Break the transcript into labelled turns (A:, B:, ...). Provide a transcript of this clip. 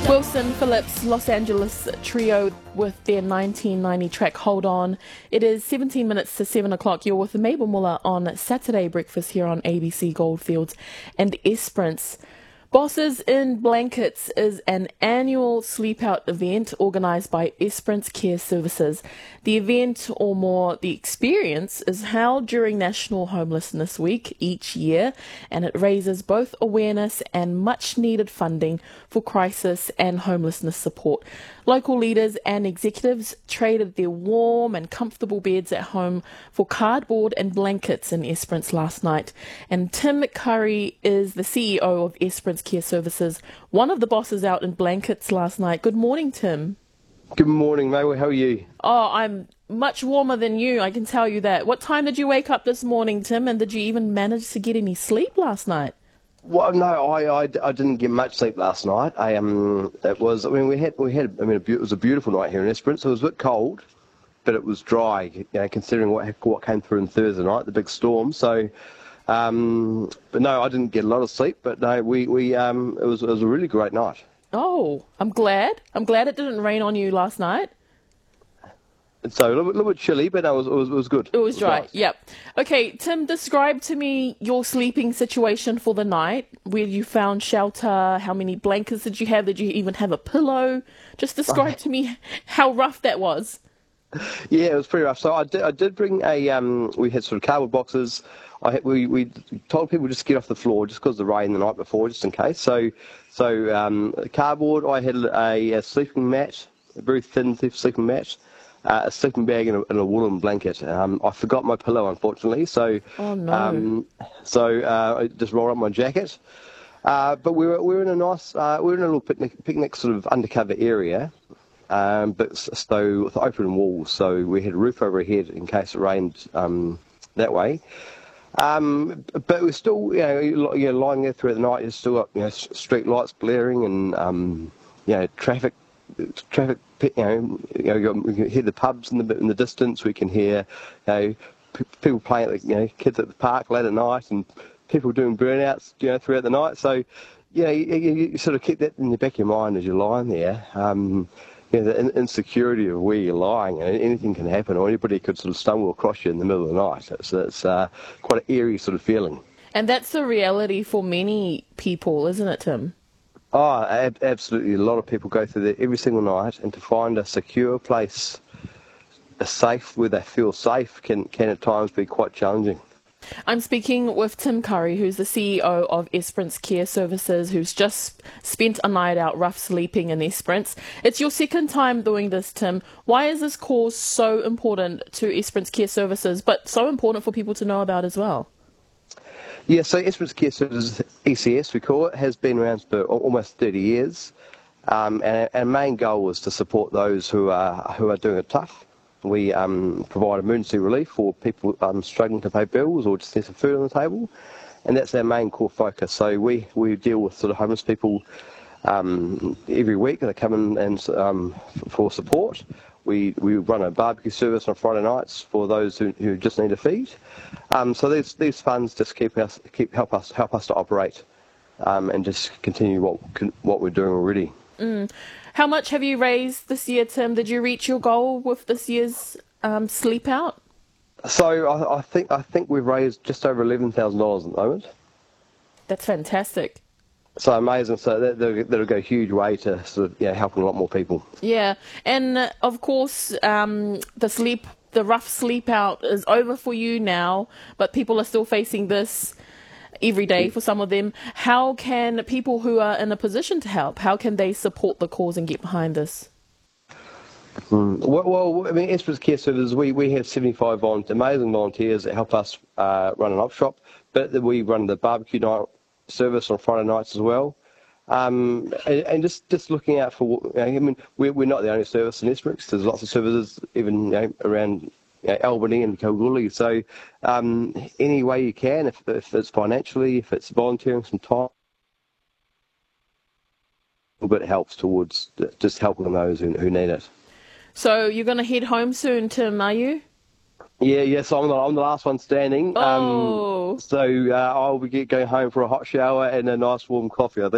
A: Wilson Phillips, Los Angeles Trio with their 1990 track Hold On. It is 17 minutes to 7 o'clock. You're with Mabel Muller on Saturday Breakfast here on ABC Goldfields and Esperance. Bosses in Blankets is an annual sleep-out event organised by Esperance Care Services. The event, or more, the experience, is held during National Homelessness Week each year, and it raises both awareness and much-needed funding for crisis and homelessness support. Local leaders and executives traded their warm and comfortable beds at home for cardboard and blankets in Esperance last night. And Tim Curry is the CEO of Esperance Care Services, one of the bosses out in blankets last night. Good morning, Tim.
B: Good morning, Mabel. How are you?
A: Oh, I'm much warmer than you, I can tell you that. What time did you wake up this morning, Tim, and did you even manage to get any sleep last night?
B: Well, no, I didn't get much sleep last night. It was a beautiful night here in Esperance. It was a bit cold, but it was dry, considering what came through on Thursday night, the big storm. So, but no, I didn't get a lot of sleep. But no, it was a really great night.
A: Oh, I'm glad. I'm glad it didn't rain on you last night.
B: So a little bit chilly, but no, it was good.
A: It was dry,
B: nice.
A: Yep. Okay, Tim, describe to me your sleeping situation for the night, where you found shelter, how many blankets did you have, did you even have a pillow? Just describe to me how rough that was.
B: Yeah, it was pretty rough. So I did bring we had sort of cardboard boxes. We told people just to get off the floor just because of the rain the night before, just in case. So cardboard, I had a sleeping mat, a very thin sleeping mat, a sleeping bag and a woolen blanket. I forgot my pillow, unfortunately, so
A: oh, no.
B: I just rolled up my jacket. But we were in a nice, we were in a little picnic sort of undercover area, but so with open walls, so we had a roof overhead in case it rained that way. But we're still, lying there through the night. You've still got, street lights blaring and, traffic. We can hear the pubs in the distance. We can hear, people playing, kids at the park late at night, and people doing burnouts, throughout the night. So, you sort of keep that in the back of your mind as you're lying there. The insecurity of where you're lying, and anything can happen, or anybody could sort of stumble across you in the middle of the night. It's quite an eerie sort of feeling.
A: And that's the reality for many people, isn't it, Tim?
B: Oh, absolutely. A lot of people go through there every single night, and to find a secure place, a safe where they feel safe, can at times be quite challenging.
A: I'm speaking with Tim Curry, who's the CEO of Esperance Care Services, who's just spent a night out rough sleeping in Esperance. It's your second time doing this, Tim. Why is this cause so important to Esperance Care Services, but so important for people to know about as well?
B: Yeah, so Esperance Care Services, ECS we call it, has been around for almost 30 years. And our main goal was to support those who are doing it tough. We provide emergency relief for people struggling to pay bills or just need some food on the table, and that's our main core focus. So we deal with sort of homeless people every week. They come in and for support. We run a barbecue service on Friday nights for those who just need a feed. So these funds just help us to operate and just continue what we're doing already.
A: How much have you raised this year, Tim? Did you reach your goal with this year's sleep out?
B: So I think we've raised just over $11,000 at the moment.
A: That's fantastic.
B: So amazing. So that'll go a huge way to sort of helping a lot more people.
A: Yeah, and of course the rough sleep out is over for you now, but people are still facing this every day for some of them. How can people who are in a position to help, how can they support the cause and get behind this?
B: Well, I mean, Esperance Care Services, we have 75 amazing volunteers that help us run an op shop, but we run the barbecue night service on Friday nights as well. And just looking out for, we're not the only service in Esperance. There's lots of services even around Albany and Kalgoorlie. So any way you can, if it's financially, if it's volunteering some time, a bit helps towards just helping those who need it.
A: So you're going to head home soon, Tim, are you?
B: Yes, I'm the last one standing.
A: Oh.
B: So I'll be going home for a hot shower and a nice warm coffee, I think.